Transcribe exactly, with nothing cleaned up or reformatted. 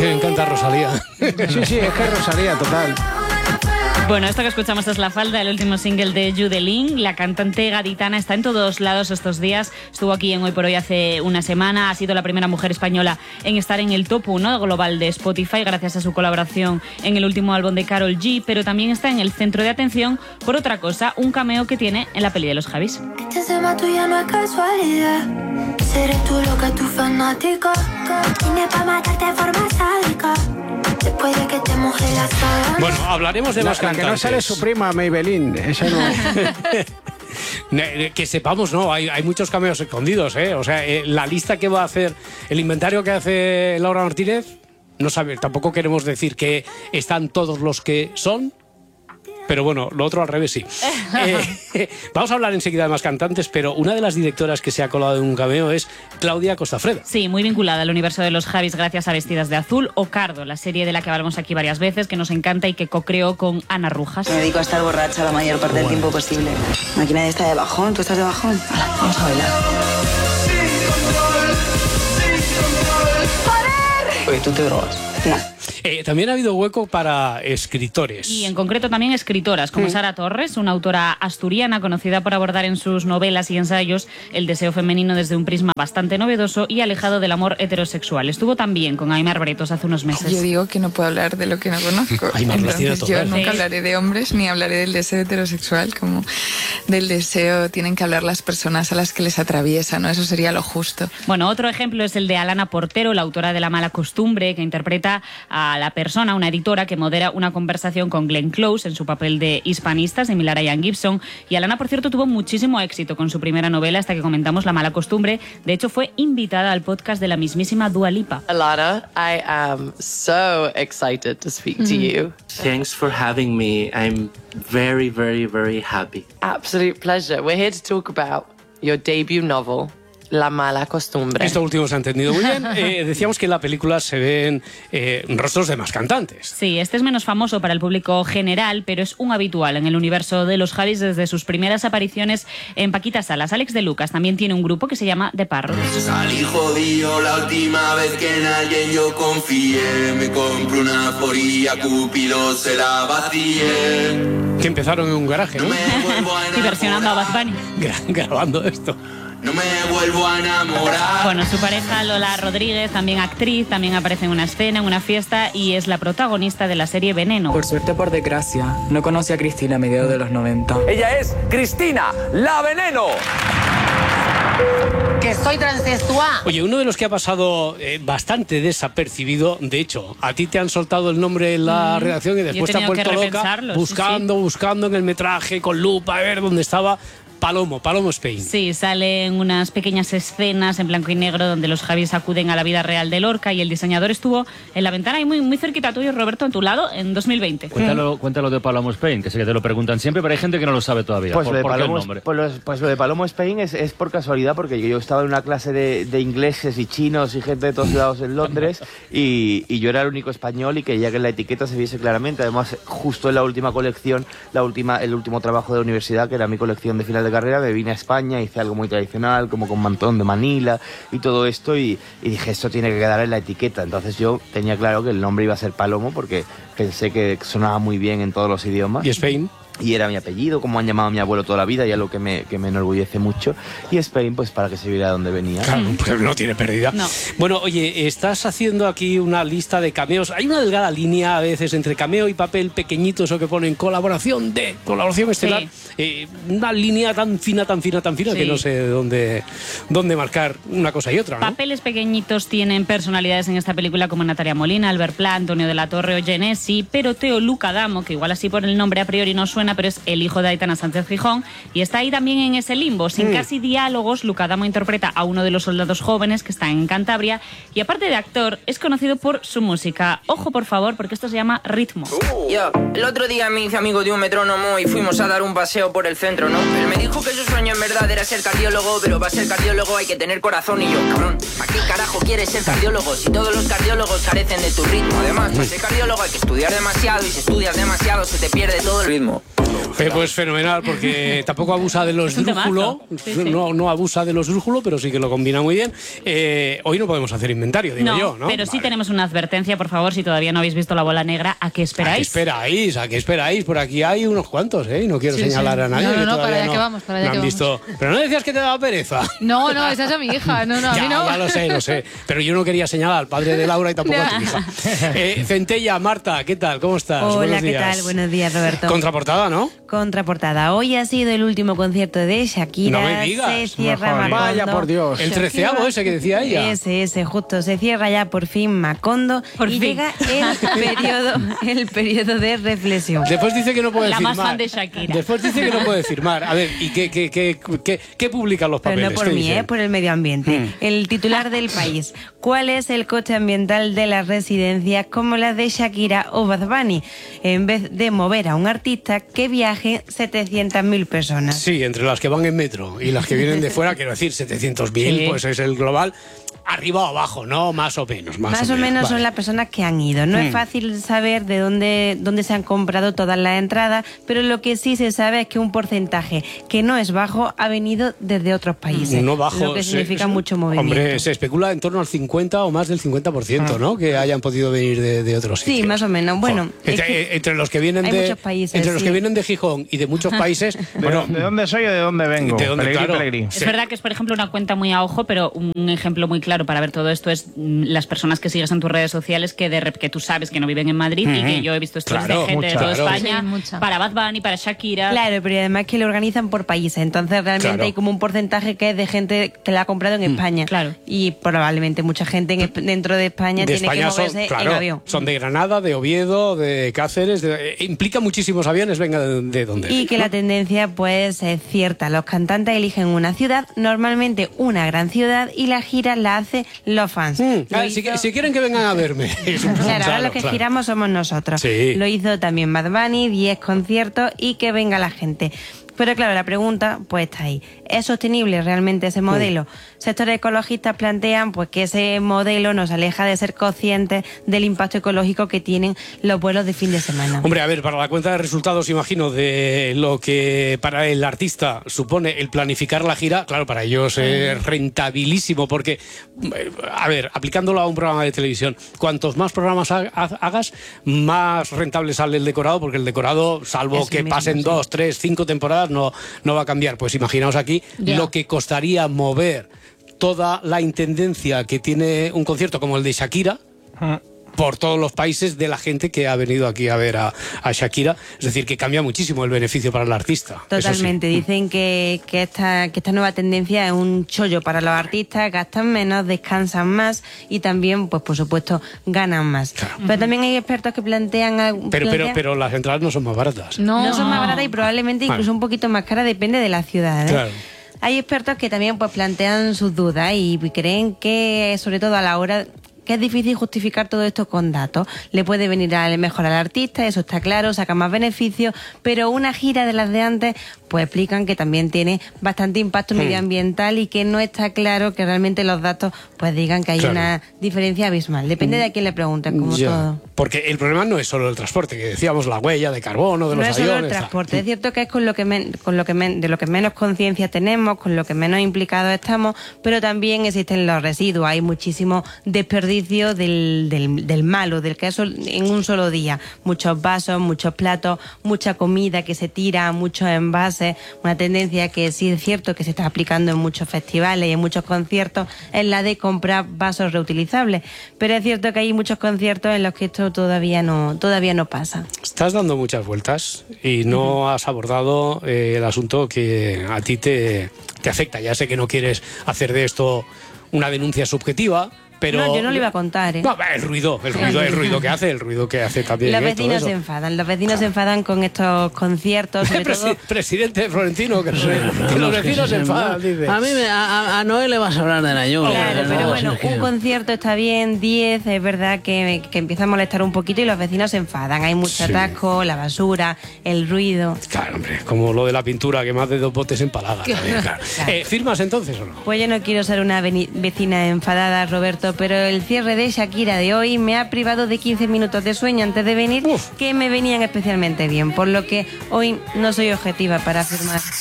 que me encanta Rosalía. Sí, sí, es que es Rosalía, total. Bueno, esto que escuchamos es La Falda, el último single de Judelín. La cantante gaditana está en todos lados estos días. Estuvo aquí en Hoy por Hoy hace una semana. Ha sido la primera mujer española en estar en el top uno global de Spotify gracias a su colaboración en el último álbum de Karol G, pero también está en el centro de atención por otra cosa, un cameo que tiene en la peli de los Javis. Este tema tuyo no es casualidad. Seré tú lo que tú fanático. Vine pa' matarte de forma sádica. Después de que te moje la sábana. Bueno, hablaremos de La, más la cantantes. que no sale su prima, Maybelline. Esa no. Que sepamos, no, hay, hay muchos cameos escondidos, ¿eh? O sea, eh, la lista que va a hacer, el inventario que hace Laura Martínez, no sabe, tampoco queremos decir que están todos los que son, pero bueno, lo otro al revés sí. Eh, vamos a hablar enseguida de más cantantes, pero una de las directoras que se ha colado en un cameo es Claudia Costafreda. Sí, muy vinculada al universo de los Javis gracias a Vestidas de Azul o Cardo, la serie de la que hablamos aquí varias veces, que nos encanta y que co-creó con Ana Rujas. Me dedico a estar borracha la mayor parte del tiempo posible. Aquí nadie está de bajón, ¿tú estás de bajón? Hala, vamos a bailar. Oye, ¿tú te drogas? No. Eh, también ha habido hueco para escritores. Y en concreto también escritoras, como mm. Sara Torres, una autora asturiana conocida por abordar en sus novelas y ensayos el deseo femenino desde un prisma bastante novedoso y alejado del amor heterosexual. Estuvo también con Aimar Bretos hace unos meses. Yo digo que no puedo hablar de lo que no conozco. Aimar, Entonces yo nunca sí. hablaré de hombres ni hablaré del deseo heterosexual, como del deseo tienen que hablar las personas a las que les atraviesa, ¿no? Eso sería lo justo. Bueno, otro ejemplo es el de Alana Portero, la autora de La mala costumbre, que interpreta a la persona, una editora que modera una conversación con Glenn Close en su papel de hispanista, similar a Ian Gibson. Y Alana, por cierto, tuvo muchísimo éxito con su primera novela hasta que comentamos La mala costumbre. De hecho, fue invitada al podcast de la mismísima Dua Lipa. Alana, I am so excited to speak to you. Thanks for having me. I'm very, very, very happy. Absolute pleasure. We're here to talk about your debut novel, La mala costumbre. Esto último se ha entendido muy bien. Eh, decíamos que en la película se ven eh, rostros de más cantantes. Sí, este es menos famoso para el público general, pero es un habitual en el universo de los Javis desde sus primeras apariciones en Paquita Salas. Alex de Lucas también tiene un grupo que se llama The Parrots. Salí jodido la última vez que en alguien yo confié. Me compré una foría, Cupido se la vacié. Que empezaron en un garaje, ¿no? Y versionando a Bad Bunny. Gra- grabando esto. No me vuelvo a enamorar. Bueno, su pareja Lola Rodríguez, también actriz, también aparece en una escena, en una fiesta y es la protagonista de la serie Veneno. Por suerte, por desgracia, no conocí a Cristina a mediados de los noventa. Ella es Cristina, la Veneno. Que soy transexual. Oye, uno de los que ha pasado eh, bastante desapercibido, de hecho, a ti te han soltado el nombre en la mm, redacción y después te han vuelto loca buscando, sí, sí. buscando en el metraje con lupa a ver dónde estaba. Palomo, Palomo Spain. Sí, salen unas pequeñas escenas en blanco y negro donde los Javis acuden a la vida real de Lorca y el diseñador estuvo en la ventana y muy, muy cerquita tuyo, Roberto, en tu lado, en dos mil veinte. Cuéntalo, cuéntalo de Palomo Spain, que sé que te lo preguntan siempre, pero hay gente que no lo sabe todavía. Pues, ¿Por, lo, de ¿por Palomo, qué el nombre? Pues, lo, pues lo de Palomo Spain es, es por casualidad, porque yo estaba en una clase de, de ingleses y chinos y gente de todos lados en Londres y, y yo era el único español y quería que en la etiqueta se viese claramente. Además, justo en la última colección, la última, el último trabajo de la universidad, que era mi colección de final de carrera, me vine a España. Hice algo muy tradicional, como con mantón de Manila y todo esto, y, y dije, esto tiene que quedar en la etiqueta. Entonces yo tenía claro que el nombre iba a ser Palomo, porque pensé que sonaba muy bien en todos los idiomas. ¿Y Spain? Y era mi apellido, como han llamado a mi abuelo toda la vida, y algo que me, que me enorgullece mucho. Y Spain, pues para que se viera de dónde venía. Claro, pues no tiene pérdida. No. Bueno, oye, estás haciendo aquí una lista de cameos. Hay una delgada línea a veces entre cameo y papel pequeñito, eso que ponen colaboración de, colaboración estelar. Sí. Eh, una línea tan fina, tan fina, tan fina, sí, que no sé dónde, dónde marcar una cosa y otra, ¿no? Papeles pequeñitos tienen personalidades en esta película como Natalia Molina, Albert Pla, Antonio de la Torre o Genesi, pero Teo Luca Damo, que igual así por el nombre a priori no suena, pero es el hijo de Aitana Sánchez Gijón y está ahí también en ese limbo. Sin mm. casi diálogos, Luca Damo interpreta a uno de los soldados jóvenes que está en Cantabria y aparte de actor, es conocido por su música. Ojo, por favor, porque esto se llama ritmo. Uh. Yo, el otro día me hice amigo de un metrónomo y fuimos a dar un paseo por el centro, ¿no? Él me dijo que su sueño en verdad era ser cardiólogo, pero para ser cardiólogo hay que tener corazón y yo, cabrón, ¿para qué carajo quieres ser cardiólogo si todos los cardiólogos carecen de tu ritmo? Además, para ser cardiólogo hay que estudiar demasiado y si estudias demasiado se te pierde todo el ritmo. Eh, pues fenomenal, porque tampoco abusa de los drújulo, Sí, sí. no, no abusa de los drújulo, pero sí que lo combina muy bien. Eh, hoy no podemos hacer inventario, digo No, yo, ¿no? pero sí Vale. tenemos una advertencia, por favor, si todavía no habéis visto La Bola Negra, ¿a qué ¿A esperáis? qué esperáis? ¿A qué esperáis? Por aquí hay unos cuantos, ¿eh? Y no quiero Sí, señalar sí. a nadie. No, no, que no, todavía para allá que vamos, para allá no que han vamos. visto. Pero no decías que te daba pereza. No, no, esa es a mi hija. No, no, a ya, mí no. ya lo sé, lo sé. Pero yo no quería señalar al padre de Laura y tampoco a tu hija. Eh, Centella, Marta, ¿qué tal? ¿Cómo estás? Hola, Buenos ¿qué días. tal? Buenos días, Roberto. Contraportada, ¿no? Contraportada. Hoy ha sido el último concierto de Shakira. No me digas. Se cierra Mejor. Macondo. Vaya, por Dios. El treceavo ese que decía ella. Ese, ese, justo. Se cierra ya por fin Macondo Por y fin. llega el periodo, el periodo de reflexión. Después dice que no puede La firmar. más fan de Shakira. Después dice que no puede firmar. A ver, ¿y qué, qué, qué, qué, qué publican los Pero papeles? no por ¿Qué mí, dicen? ¿eh? Por el medio ambiente. Mm. El titular del país. ¿Cuál es el coste ambiental de las residencias como las de Shakira o Bad Bunny? En vez de mover a un artista que viaje setecientas mil personas. Sí, entre las que van en metro y las que vienen de fuera, quiero decir, setecientos mil, Sí. pues es el global. Arriba o abajo, ¿no? Más o menos. Más, Más o menos son Vale. las personas que han ido. No Mm. es fácil saber de dónde, dónde se han comprado todas las entradas, pero lo que sí se sabe es que un porcentaje que no es bajo ha venido desde otros países. No bajo. Lo que se- significa se- mucho movimiento. Hombre, se especula en torno al cincuenta o más del cincuenta por ciento, ¿no? Que hayan podido venir de, de otros sitios. Sí, más o menos. Bueno, es Entre, que eh, entre los que vienen hay de muchos países, entre los sí. que vienen de Gijón y de muchos países, bueno, ¿De dónde soy o de dónde vengo? ¿De dónde, Pelegrí, claro? Pelegrí. Es verdad que es, por ejemplo, una cuenta muy a ojo, pero un ejemplo muy claro para ver todo esto es mm, las personas que sigues en tus redes sociales que de rep- que tú sabes que no viven en Madrid y que yo he visto stories Claro, de gente mucha, de toda claro. España Sí, mucha. para Bad Bunny, para Shakira. Claro, pero además que lo organizan por países, entonces realmente Claro. hay como un porcentaje que es de gente que la ha comprado en España. claro. Y probablemente mucha gente en Esp- dentro de España de tiene España que moverse son, en claro, avión. son de Granada, de Oviedo, de Cáceres, de- eh, implica muchísimos aviones, venga de, de dónde. Y que la tendencia pues es cierta. Los cantantes eligen una ciudad, normalmente una gran ciudad, y la gira la hace los fans. Lo Ah, si, hizo- si quieren que vengan a verme. Claro, ahora los que claro. giramos somos nosotros. Sí. Lo hizo también Bad Bunny, diez conciertos y que venga la gente. Pero claro, la pregunta pues está ahí. ¿Es sostenible realmente ese modelo? Sectores ecologistas plantean pues que ese modelo nos aleja de ser conscientes del impacto ecológico que tienen los vuelos de fin de semana. Hombre, a ver, para la cuenta de resultados, imagino, de lo que para el artista supone el planificar la gira, claro, para ellos es rentabilísimo, porque, eh, a ver, aplicándolo a un programa de televisión, cuantos más programas ha- ha- hagas, más rentable sale el decorado, porque el decorado, salvo Eso que mismo, pasen sí. dos, tres, cinco temporadas, no, no va a cambiar. Pues imaginaos aquí Ya. lo que costaría mover toda la intendencia que tiene un concierto como el de Shakira, por todos los países de la gente que ha venido aquí a ver a, a Shakira. Es decir, que cambia muchísimo el beneficio para el artista. Eso sí. Totalmente. Dicen que, que, esta, que esta nueva tendencia es un chollo para los artistas, gastan menos, descansan más y también, pues por supuesto, ganan más. Pero también hay expertos que plantean... Pero, pero, plantean- pero las entradas no son más baratas. No, No son más baratas y probablemente Vale. incluso un poquito más caras, depende de la ciudad. ¿eh? Claro. Hay expertos que también pues plantean sus dudas y creen que, sobre todo a la hora, que es difícil justificar todo esto con datos. Le puede venir a mejor al artista, eso está claro, saca más beneficios, pero una gira de las de antes, pues explican que también tiene bastante impacto Hmm. medioambiental y que no está claro que realmente los datos pues digan que hay Claro. una diferencia abismal. Depende de a quién le pregunten, como Ya. todo. Porque el problema no es solo el transporte, que decíamos la huella de carbono de No los es solo el aviones. tal. transporte, es cierto que es con lo que men- con lo que men- de lo que menos conciencia tenemos, con lo que menos implicados estamos, pero también existen los residuos, hay muchísimo desperdicio del, del, del malo, del queso en un solo día, muchos vasos, muchos platos, mucha comida que se tira, muchos envases, una tendencia que sí es cierto que se está aplicando en muchos festivales y en muchos conciertos, es la de comprar vasos reutilizables, pero es cierto que hay muchos conciertos en los que esto todavía no, todavía no pasa. Estás dando muchas vueltas y no has abordado eh, el asunto que a ti te, te afecta. Ya sé que no quieres hacer de esto una denuncia subjetiva, pero... No, yo no le iba a contar, ¿eh? No, el ruido, el ruido, el ruido que hace, el ruido que hace también. Los ¿eh? Todo vecinos eso. se enfadan, los vecinos se enfadan con estos conciertos, sobre Presi- todo... Presidente Florentino, que, que los vecinos se enfadan, dice. A mí, me- a, a Noé le vas a hablar de la lluvia. Claro, ¿no? pero bueno, Es que- un concierto está bien, diez, es verdad que, que empieza a molestar un poquito y los vecinos se enfadan. Hay mucho Sí. atasco, la basura, el ruido. Claro, hombre, como lo de la pintura, que más de dos botes empaladas. También, claro. Eh, ¿Firmas entonces o no? Pues yo no quiero ser una veni- vecina enfadada, Roberto, claro, pero el cierre de Shakira de hoy me ha privado de quince minutos de sueño antes de venir, Uf. que me venían especialmente bien, por lo que hoy no soy objetiva para afirmar